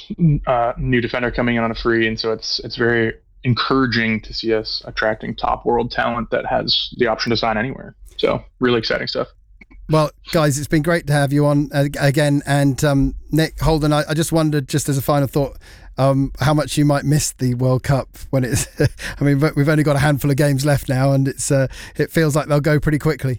new defender coming in on a free, and so it's very encouraging to see us attracting top world talent that has the option to sign anywhere. So really exciting stuff. Well, guys, it's been great to have you on again. And Nick, Holden, I just wondered, just as a final thought, how much you might miss the World Cup when it's. I mean, we've only got a handful of games left now, and it feels like they'll go pretty quickly.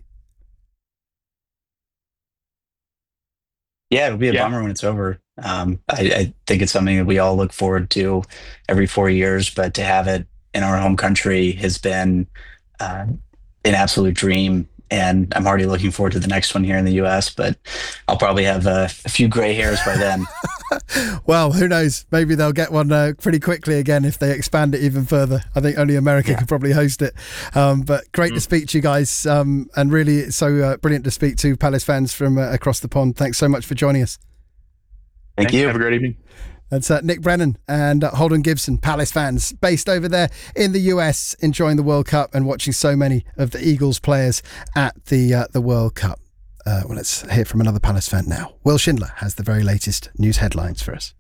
Yeah, it'll be a bummer when it's over. I think it's something that we all look forward to every 4 years, but to have it in our home country has been an absolute dream. And I'm already looking forward to the next one here in the US, but I'll probably have a few gray hairs by then. Well, who knows? Maybe they'll get one pretty quickly again if they expand it even further. I think only America could probably host it. But great to speak to you guys. And really, it's so brilliant to speak to Palace fans from across the pond. Thanks so much for joining us. Thank you. Have a great evening. That's Nick Brennan and Holden Gibson, Palace fans, based over there in the US, enjoying the World Cup and watching so many of the Eagles players at the World Cup. Well, let's hear from another Palace fan now. Will Schindler has the very latest news headlines for us.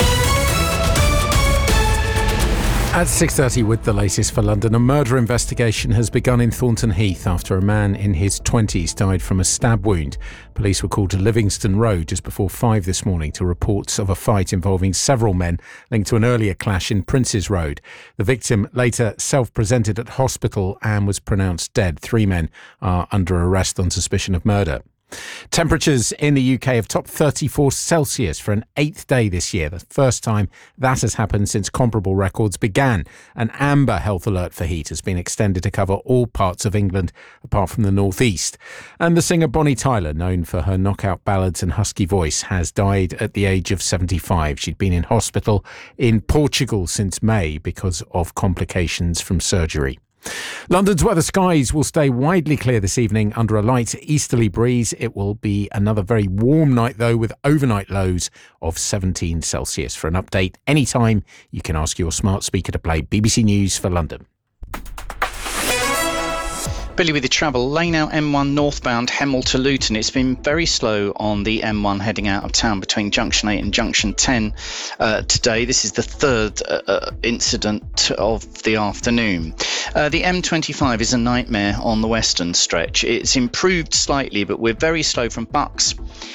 At 6:30 with the latest for London, a murder investigation has begun in Thornton Heath after a man in his 20s died from a stab wound. Police were called to Livingston Road just before 5 this morning to reports of a fight involving several men linked to an earlier clash in Princes Road. The victim later self-presented at hospital and was pronounced dead. 3 men are under arrest on suspicion of murder. Temperatures in the UK have topped 34 Celsius for an 8th day this year, the first time that has happened since comparable records began. An amber health alert for heat has been extended to cover all parts of England apart from the northeast. And the singer Bonnie Tyler, known for her knockout ballads and husky voice, has died at the age of 75. She'd been in hospital in Portugal since May because of complications from surgery. London's weather skies will stay widely clear this evening under a light easterly breeze. It will be another very warm night, though, with overnight lows of 17 Celsius. For an update anytime, you can ask your smart speaker to play BBC News for London. Billy with the travel. Lane out M1 northbound Hemel to Luton. It's been very slow on the M1 heading out of town between Junction 8 and Junction 10 today. This is the third incident of the afternoon. The M25 is a nightmare on the western stretch. It's improved slightly, but we're very slow from Bucks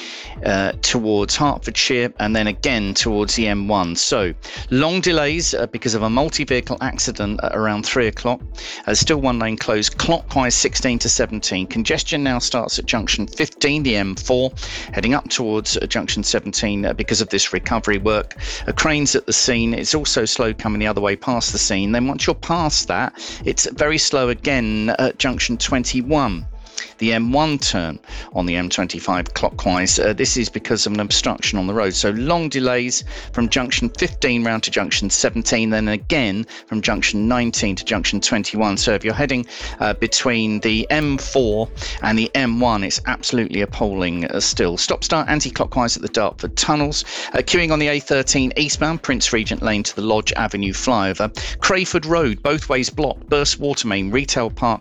towards Hertfordshire and then again towards the M1. So long delays because of a multi-vehicle accident at around 3 o'clock. Still one lane closed clockwise 16 to 17. Congestion now starts at junction 15, the M4, heading up towards junction 17 because of this recovery work. Cranes at the scene. It's also slow coming the other way past the scene. Then once you're past that, it's very slow again at junction 21. The M1 turn on the M25 clockwise. This is because of an obstruction on the road. So long delays from junction 15 round to junction 17, then again from junction 19 to junction 21. So if you're heading between the M4 and the M1, it's absolutely appalling still. Stop-start anti-clockwise at the Dartford tunnels. Queuing on the A13 eastbound Prince Regent Lane to the Lodge Avenue flyover. Crayford Road, both ways blocked. Burst water main, Retail Park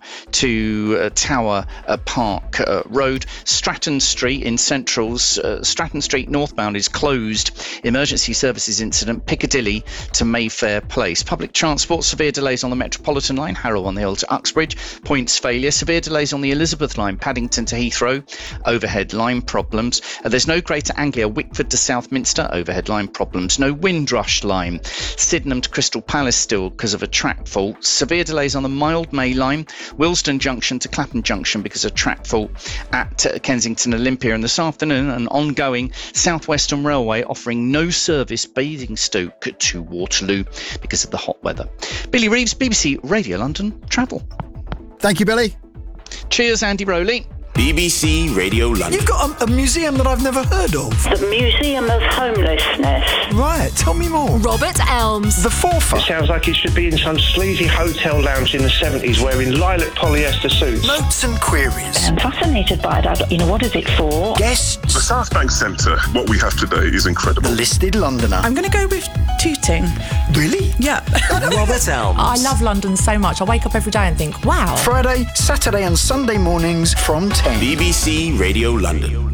to Tower Park Road. Stratton Street in Centrals. Stratton Street northbound is closed. Emergency services incident, Piccadilly to Mayfair Place. Public transport, severe delays on the Metropolitan line, Harrow on the Hill to Uxbridge. Points failure. Severe delays on the Elizabeth line, Paddington to Heathrow. Overhead line problems. There's no Greater Anglia, Wickford to Southminster. Overhead line problems. No Windrush line, Sydenham to Crystal Palace still because of a track fault. Severe delays on the Mildmay line, Willesden Junction to Clapham Junction because of track fault at Kensington Olympia. And this afternoon, an ongoing South Western Railway offering no service Basingstoke to Waterloo because of the hot weather. Billy Reeves, BBC Radio London Travel. Thank you, Billy. Cheers, Andy Rowley. BBC Radio London. You've got a museum that I've never heard of. The Museum of Homelessness. Right, tell me more. Robert Elms. The Forfar. It sounds like it should be in some sleazy hotel lounge in the 70s wearing lilac polyester suits. Notes and queries. I'm fascinated by that. What is it for? Guests. The South Bank Centre, what we have today, is incredible. The Listed Londoner. I'm going to go with Tooting. Really? Yeah. Robert Elms. I love London so much. I wake up every day and think, wow. Friday, Saturday and Sunday mornings from 10. BBC Radio London.